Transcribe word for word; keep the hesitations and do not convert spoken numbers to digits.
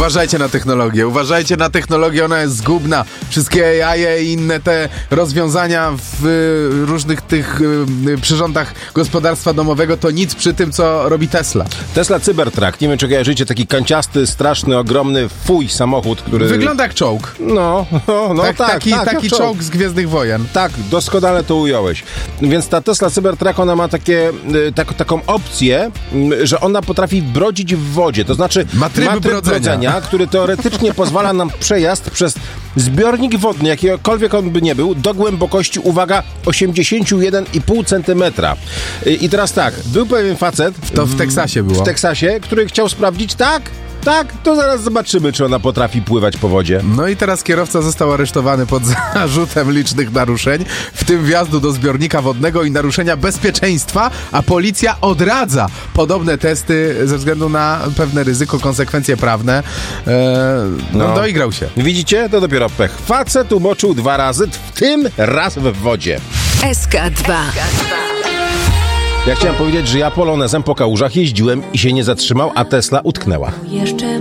Uważajcie na technologię, uważajcie na technologię, ona jest zgubna. Wszystkie A I i inne te rozwiązania w y, różnych tych y, przyrządach gospodarstwa domowego to nic przy tym, co robi Tesla. Tesla Cybertruck, nie wiem czy kojarzycie, taki kanciasty, straszny, ogromny fuj samochód, który... Wygląda jak czołg. No, no, no tak, tak, taki tak, taki jak czołg z Gwiezdnych Wojen. Tak, doskonale to ująłeś. Więc ta Tesla Cybertruck, ona ma takie, y, tak, taką opcję, y, że ona potrafi brodzić w wodzie. To znaczy ma tryb, ma tryb brodzenia. brodzenia, który teoretycznie pozwala nam przejazd przez zbiornik wodny, jakikolwiek on by nie był, do głębokości, uwaga, osiemdziesiąt jeden i pół centymetra. Y, I teraz tak, był pewien facet... To w Teksasie było. W Teksasie, który chciał sprawdzić, tak, tak, to zaraz zobaczymy, czy ona potrafi pływać po wodzie. No i teraz kierowca został aresztowany pod zarzutem licznych naruszeń, w tym wjazdu do zbiornika wodnego i naruszenia bezpieczeństwa, a policja odradza podobne testy ze względu na pewne ryzyko, konsekwencje prawne. Eee, no, no doigrał się. Widzicie? To dopiero pech. Facet umoczył dwa razy, w tym raz w wodzie. S K dwa. Ja chciałem powiedzieć, że ja polonezem po kałużach jeździłem i się nie zatrzymał, a Tesla utknęła. Jeszcze